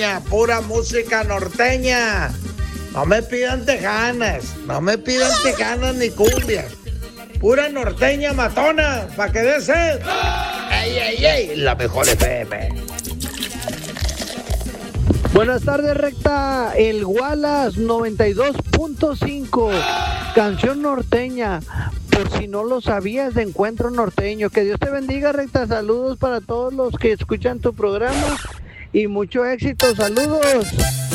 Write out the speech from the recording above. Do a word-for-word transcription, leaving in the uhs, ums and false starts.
Pura música norteña. No me pidan tejanas, no me pidan tejanas ni cumbias. Pura norteña matona, pa' que dé sed. ¡Ey, ey, ey! La mejor F M. Buenas tardes, recta. El Wallace noventa y dos punto cinco. Canción norteña. Por si no lo sabías, de Encuentro Norteño. Que Dios te bendiga, recta. Saludos para todos los que escuchan tu programa. Y mucho éxito. Saludos.